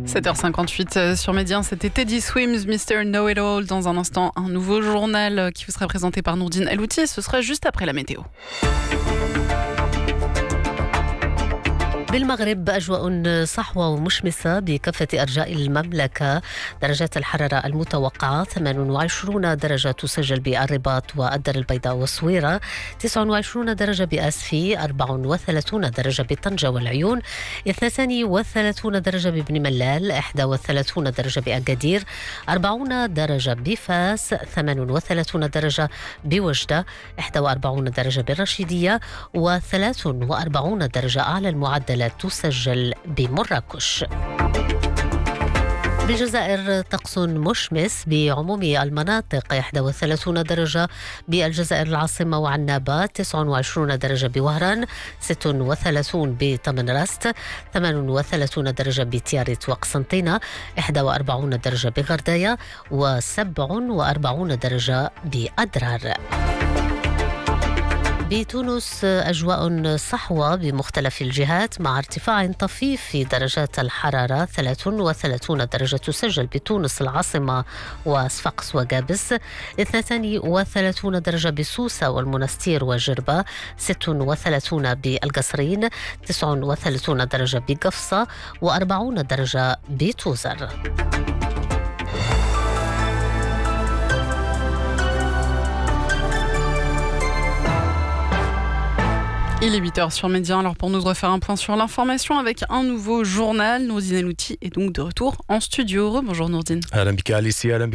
7h58 sur Média, c'était Teddy Swims, Mr. Know-It-All. Dans un instant, un nouveau journal qui vous sera présenté par Nourdine Elouti. Ce sera juste après la météo. بالمغرب أجواء صحوة ومشمسة بكافة أرجاء المملكة. درجات الحرارة المتوقعة 28 درجة تسجل بالرباط والدار البيضاء والصويرة، 29 درجة بآسفي، 34 درجة بطنجة والعيون، 32 درجة ببن ملال، 31 درجة بأكادير، 40 درجة بفاس، 38 درجة بوجدة، 41 درجة بالرشيدية، و43 درجة أعلى المعدلات تسجل بمراكش. بالجزائر طقس مشمس بعموم المناطق، 31 درجة بالجزائر العاصمة وعنابة، 29 درجة بوهران، 36 بطمنراست، 38 درجة بتياريت وقسنطينة، 41 درجة بغرداية، و47 درجة بأدرار. بتونس أجواء صحوة بمختلف الجهات مع ارتفاع طفيف في درجات الحرارة. 33 درجة تسجل بتونس العاصمة وصفاقس وقابس، 32 درجة بسوسة والمنستير وجربة، 36 بالقصرين، 39 درجة بقفصة، و40 درجة بتوزر. Il est 8h sur Média. Alors pour nous refaire un point sur l'information avec un nouveau journal, Nourdine Elouti est donc de retour en studio. Bonjour Nourdine.